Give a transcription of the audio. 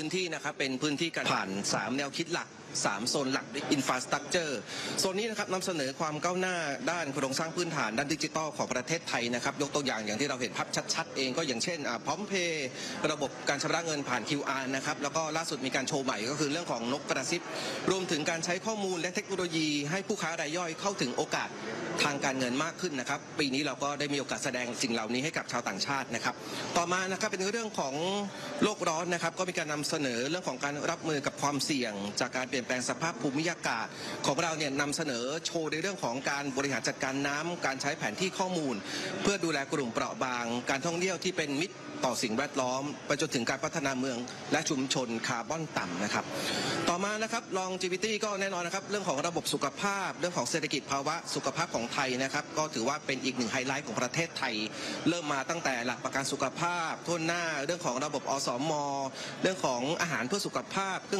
พื้นที่นะครับเป็นพื้นที่การผ่าน3แนวคิดหลัก3โซนหลัก Infrastructure โซนนี้นะครับนำเสนอความก้าวหน้าด้านโครงสร้างพื้นฐานด้านดิจิทัลของประเทศไทยนะครับยกตัวอย่างที่เราเห็นภาพชัดๆเองก็อย่างเช่นพร้อมเพย์ระบบการชำระเงินผ่าน QR นะครับแล้วก็ล่าสุดมีการโชว์ใหม่ก็คือเรื่องของนกกระซิบรวมถึงการใช้ข้อมูลและเทคโนโลยีให้ผู้ค้ารายย่อยเข้าถึงโอกาสทางการเงินมากขึ้นนะครับปีนี้เราก็ได้มีโอกาสแสดงสิ่งเหล่านี้ให้กับชาวต่างชาตินะครับต่อมานะครับเป็นเรื่องของโลกร้อนนะครับก็มีการนำเสนอเรื่องของการรับมือกับความเสี่ยงจากการเปลี่ยนแปลงสภาพภูมิอากาศของเราเนี่ยนำเสนอโชว์ในเรื่องของการบริหารจัดการน้ำการใช้แผนที่ข้อมูลเพื่อดูแลกลุ่มเปราะบางการท่องเที่ยวที่เป็นมิตรต่อสิ่งแวดล้อมไปจนถึงการพัฒนาเมืองและชุมชนคาร์บอนต่ำนะครับต่อมานะครับ longevity ก็แน่นอนนะครับเรื่องของระบบสุขภาพเรื่องของเศรษฐกิจภาวะสุขภาพของไทยนะครับก็ถือว่าเป็นอีกหนึ่งไฮไลท์ของประเทศไทยเริ่มมาตั้งแต่หลักประกันสุขภาพทั่วหน้าเรื่องของระบบอสม.เรื่องของอาหารเพื่อสุขภาพ